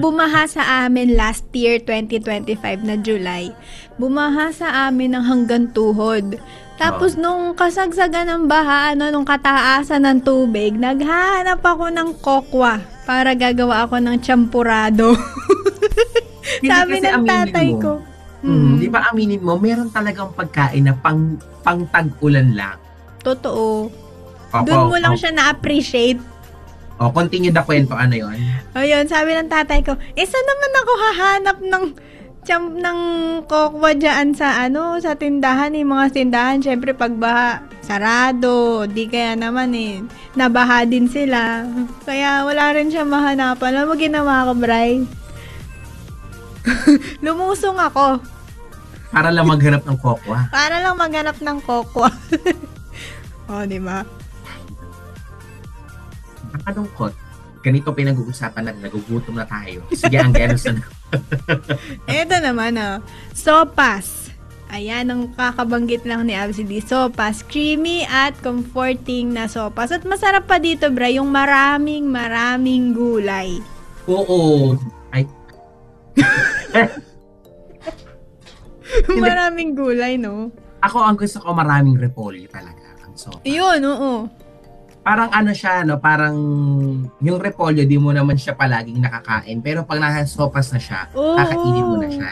bumaha sa amin last year, 2025 na July. Bumaha sa amin ng hanggang tuhod. Tapos nung kasagsagan ng baha, nung kataasan ng tubig, naghahanap ako ng kokwa para gagawa ako ng champurado. Sabi ng tatay ko. Di ba aminin mo, meron talagang pagkain na pang tag-ulan lang. Totoo. Doon mo lang siya na-appreciate. Continue the kwento, ano yun? Ayun, sabi ng tatay ko, saan naman ako hahanap ng kokwa dyan sa tindahan, mga tindahan, syempre pagbaha, sarado, di kaya naman nabaha din sila. Kaya wala rin siya mahanapan. Alam mo ginawa ko, Bray? Lumusong ako. Para lang maghanap ng kokwa. Para lang maghanap ng kokwa. Di ba? Nakalungkot. Ganito pinag-uusapan natin, nagugutom na tayo. Sige, ang ganos na. Ito naman, sopas. Ayan, ang kakabanggit lang ni ABCD. Sopas, creamy at comforting na sopas. At masarap pa dito, Bra, yung maraming gulay. Oo. Ay. Maraming gulay, no? Ako, ang gusto ko maraming repolyo talaga. Ang sopas. Yun, oo. Parang siya, parang yung repolyo, di mo naman siya palaging nakakain. Pero pag nasa sopas na siya, kakainin mo na siya.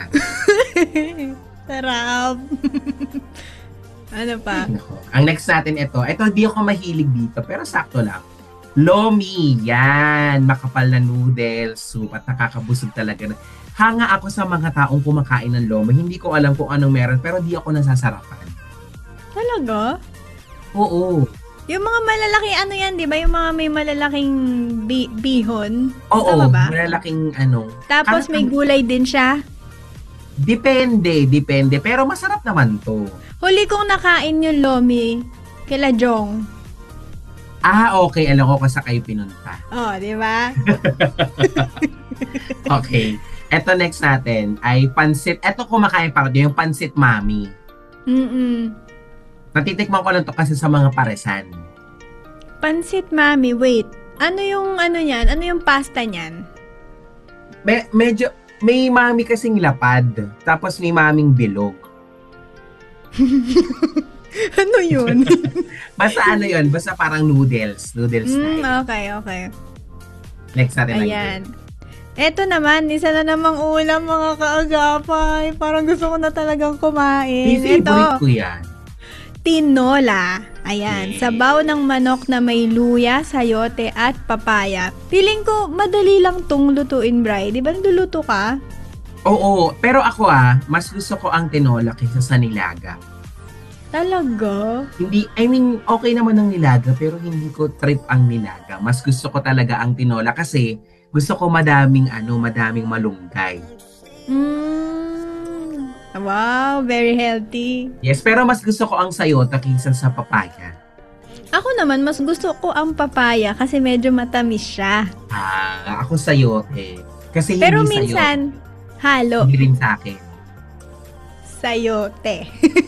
Sarap. Ano pa? Ang next natin ito di ako mahilig dito, pero sakto lang. Lomi, yan. Makapal na noodles, soup, at nakakabusog talaga. Hanga ako sa mga taong kumakain ng lomi. Hindi ko alam kung anong meron, pero di ako nasasarapan. Talaga? Oo. Yung mga malalaki, yan, di ba? Yung mga may malalaking bihon? Oo, malalaking Tapos may gulay din siya? Depende. Pero masarap naman to. Huli kong nakain yung lomi kila Jong. Okay. Alam ko sa kayo pinunta. Di ba? Okay. Eto next natin ay pansit. Eto kumakain pa ako, yung pansit mami. Natitikman ko lang to kasi sa mga paresan. Pansit mami, wait. Ano yung niyan? Ano yung pasta niyan? Medyo, may mami kasing lapad. Tapos may maming bilog. Ano yun? Basta yun? Basta parang noodles. Noodles style. Okay. Next natin lang. Ayan. Eto naman, isa na namang ulam mga kaagapay. Parang gusto ko na talagang kumain. Favorite ko yan. Tinola. Ayan, sabaw ng manok na may luya, sayote at papaya. Feeling ko madali lang tong lutuin, Bri. Di ba niluluto ka? Oo, pero ako mas gusto ko ang tinola kaysa sa nilaga. Talaga? Hindi, okay naman ang nilaga pero hindi ko trip ang nilaga. Mas gusto ko talaga ang tinola kasi gusto ko madaming malunggay. Wow, very healthy. Yes, pero mas gusto ko ang sayota kaysa sa papaya. Ako naman, mas gusto ko ang papaya kasi medyo matamis siya. Ako sayote. Kasi pero hindi minsan, halo. Hindi rin sa akin. Sayote.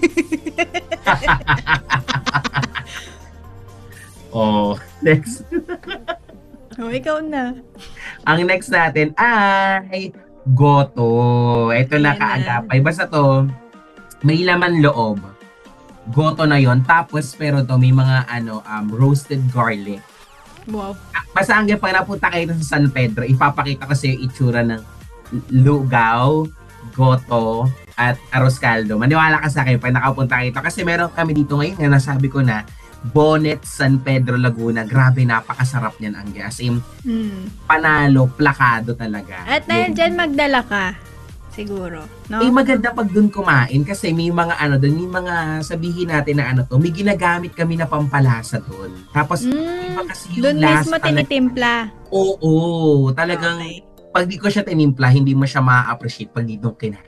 Next. Ikaw na. Ang next natin ay goto. Ito na kaagapay. Basta to, may laman loob. Goto na yon. Tapos, pero to, may mga roasted garlic. Wow. Basta hanggang pag napunta kayo sa San Pedro, ipapakita ko sa iyo itsura ng lugaw, goto, at arroz caldo. Maniwala ka sa akin pag nakapunta kayo dito. Kasi meron kami dito ngayon na nasabi ko na Bonnet, San Pedro, Laguna. Grabe, napakasarap niyan ang gas. Panalo, plakado talaga. At dyan magdala ka, siguro. No? Maganda pag dun kumain kasi may mga doon, may mga sabihin natin na may ginagamit kami na pampalasa doon. Tapos, iba kasi yung doon mismo tinitimpla. Oo, talagang pag di ko siya tinimpla, hindi mo siya ma-appreciate pag di doon kinain.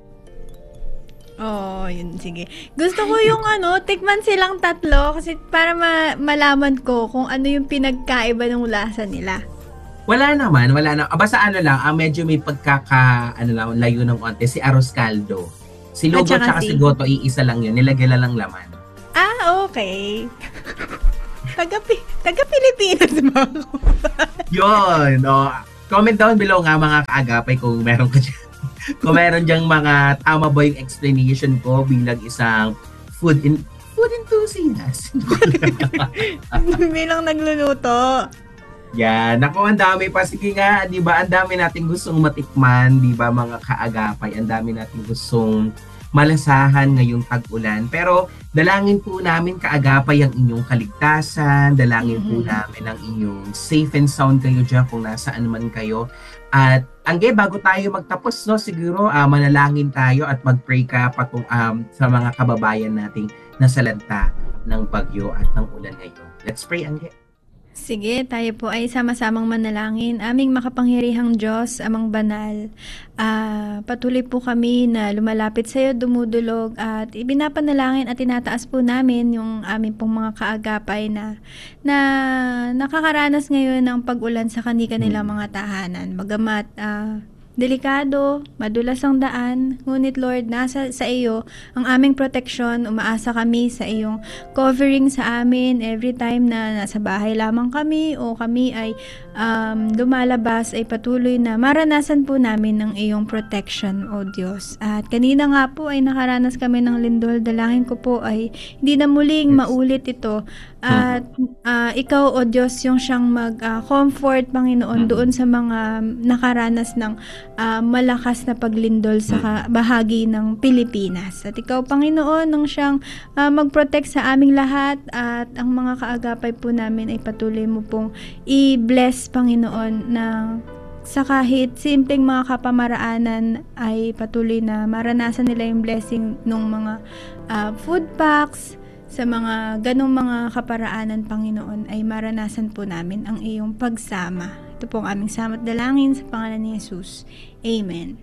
Yun, sige. Gusto ko yung tikman silang tatlo kasi para malaman ko kung ano yung pinagkaiba ng lasa nila. Wala naman. Basta lang, medyo may layo ng onte. Si arroz caldo. Si lugo at si goto, iisa lang yun. Nilagyan lang laman. Okay. Taga-Pilipinas ba ako? Yun, comment down below nga mga kaagapay kung meron ka dyan. Kung meron dyang mga tama ba yung explanation ko bilang isang food enthusiast. Bilang nagluluto. Yan. Naku, ang dami pa. Sige nga, di ba? Ang dami nating gustong matikman, di ba mga kaagapay? Ang dami nating gustong malasahan ngayong tag-ulan. Pero dalangin po namin kaagapay ang inyong kaligtasan. Dalangin po namin ang inyong safe and sound kayo dyan kung nasaan man kayo. At Angge, bago tayo magtapos, no, siguro manalangin tayo at mag-pray ka sa mga kababayan nating nasalanta ng bagyo at ng ulan ngayon. Let's pray, Angge. Sige, tayo po ay sama-samang manalangin. Aming makapangyarihang Diyos, Amang Banal, patuloy po kami na lumalapit sa iyo, dumudulog at ibinapanalangin at tinataas po namin yung aming pong mga kaagapay na nakakaranas ngayon ng pag-ulan sa kanilang mga tahanan. Bagamat delikado, madulas ang daan, ngunit Lord, nasa sa iyo ang aming proteksyon. Umaasa kami sa iyong covering sa amin every time na nasa bahay lamang kami o kami ay lumalabas, ay patuloy na maranasan po namin ng iyong protection, O Diyos. At kanina nga po ay nakaranas kami ng lindol. Dalangin ko po ay hindi na muling maulit ito. At ikaw, O Diyos, yung siyang mag-comfort, Panginoon, doon sa mga nakaranas ng malakas na paglindol sa bahagi ng Pilipinas. At ikaw, Panginoon, ang siyang mag-protect sa aming lahat at ang mga kaagapay po namin ay patuloy mo pong i-bless, Panginoon, na sa kahit simpleng mga kapamaraanan ay patuloy na maranasan nila yung blessing ng mga food packs. Sa mga ganong mga kaparaanan, Panginoon, ay maranasan po namin ang iyong pagsama. Ito po ang aming salamat dalangin sa pangalan ni Jesus. Amen.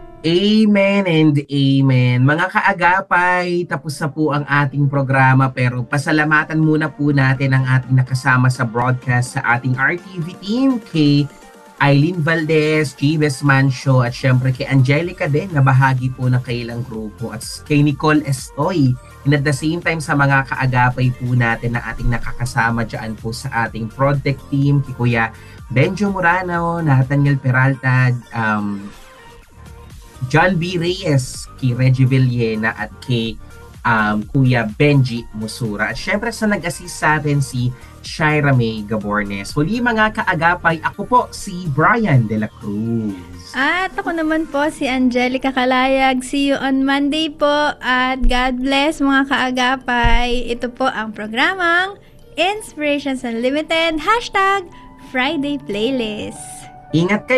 Amen and amen. Mga kaagapay, tapos na po ang ating programa, pero pasalamatan muna po natin ang ating nakasama sa broadcast sa ating RTV team, kay Eileen Valdez, Jibes Mancio, at syempre kay Angelica din na bahagi po ng kailang grupo, at kay Nicole Estoy. And at the same time sa mga kaagapay po natin na ating nakakasama dyan po sa ating Protect team, kay Kuya Benjo Murano, Nathaniel Peralta, John B. Reyes, kay Reggie Villena, at kay Kuya Benji Musura. At syempre sa nag-assist sa atin si Shaira May Gabornes. Huli mga kaagapay, ako po si Brian De La Cruz. At ako naman po si Angelica Calayag. See you on Monday po at God bless mga kaagapay. Ito po ang programang Inspirations Unlimited #Friday Playlist. Ingat kayo.